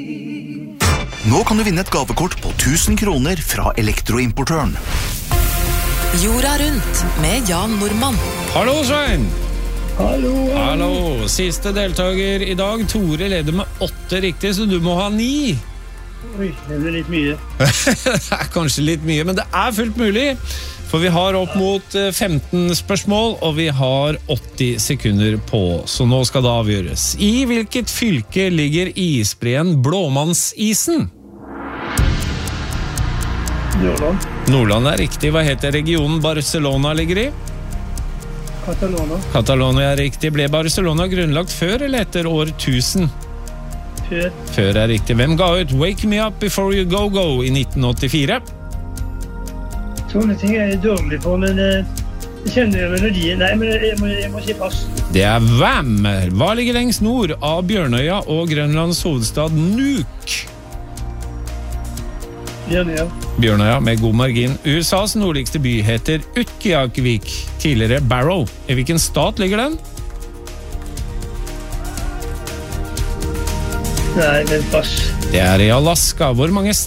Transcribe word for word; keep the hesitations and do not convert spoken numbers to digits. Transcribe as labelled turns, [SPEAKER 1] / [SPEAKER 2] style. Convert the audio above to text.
[SPEAKER 1] Nå kan du vinne et gavekort på tusen kroner fra Elektroimportøren.
[SPEAKER 2] Jorda rundt med Jan Normann.
[SPEAKER 3] Hallo, Svein!
[SPEAKER 4] Hallo,
[SPEAKER 3] hallo. Hallo, siste deltaker i dag. Tore leder med åtte riktig, så du må ha ni.
[SPEAKER 4] Oi, det er litt mye.
[SPEAKER 3] Det er kanskje litt mye, men det er fullt mulig. For vi har opp mot femten spørsmål, og vi har åtti sekunder på. Så nå skal det avgjøres. I hvilket fylke ligger isbreen Blåmannsisen?
[SPEAKER 4] Nordland.
[SPEAKER 3] Nordland er riktig. Hva heter regionen Barcelona ligger i?
[SPEAKER 4] Catalona.
[SPEAKER 3] Catalonia er riktig. Ble Barcelona grunnlagt før eller etter år tusen?
[SPEAKER 4] Før.
[SPEAKER 3] Før er riktig. Hvem ga ut Wake Me Up Before You Go Go i nitten åttifire?
[SPEAKER 4] Sånne ting er jeg dårlig på, men eh, jeg kjenner jo melodien. Nei, men jeg må, jeg må si pass.
[SPEAKER 3] Det er Wham! Hva ligger lengst nord av Bjørnøya og Grønlands hovedstad Nuuk?
[SPEAKER 4] Bjørnøya.
[SPEAKER 3] Bjørnøya med god margin. U S A's nordligste by heter Utqiagvik, tidligere Barrow. I hvilken stat ligger den?
[SPEAKER 4] Nei, men pass.
[SPEAKER 3] Det er i Alaska. Hvor mange